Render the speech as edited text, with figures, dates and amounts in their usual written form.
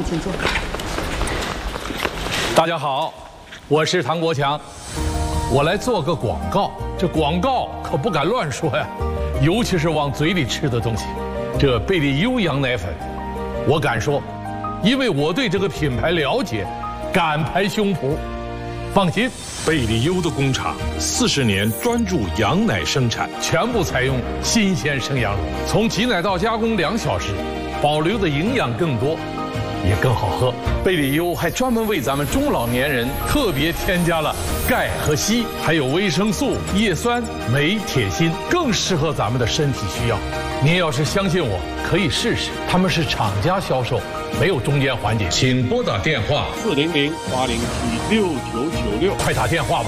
请坐。 大家好，我是唐国强，我来做个广告。这广告可不敢乱说呀，尤其是往嘴里吃的东西。这贝利优羊奶粉，我敢说，因为我对这个品牌了解，敢拍胸脯。放心， 贝利优的工厂40年专注羊奶生产， 全部采用新鲜生羊乳，从挤奶到加工2小时，保留的营养更多，也更好喝。贝利优还专门为咱们中老年人特别添加了钙和硒，还有维生素、叶酸、镁、铁、锌，更适合咱们的身体需要。您要是相信我，可以试试。他们是厂家销售，没有中间环节。请拨打电话 400-807-6996， 快打电话吧。